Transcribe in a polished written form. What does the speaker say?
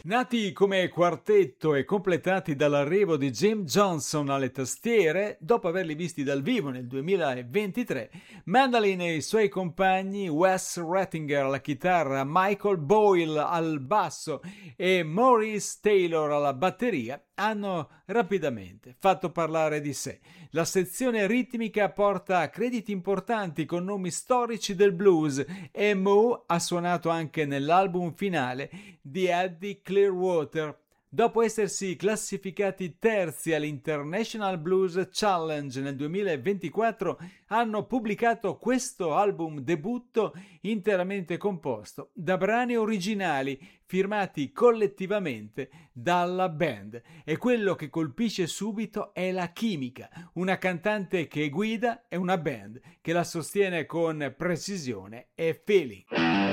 Nati come quartetto e completati dall'arrivo di Jim Johnson alle tastiere, dopo averli visti dal vivo nel 2023, Mandolin e i suoi compagni Wes Rattinger alla chitarra, Michael Boyle al basso e Maurice Taylor alla batteria hanno rapidamente fatto parlare di sé. La sezione ritmica porta crediti importanti con nomi storici del blues e Moe ha suonato anche nell'album finale di Eddie Clearwater. Dopo essersi classificati terzi all'International Blues Challenge nel 2024, hanno pubblicato questo album debutto interamente composto da brani originali firmati collettivamente dalla band. E quello che colpisce subito è la chimica, una cantante che guida e una band che la sostiene con precisione e feeling.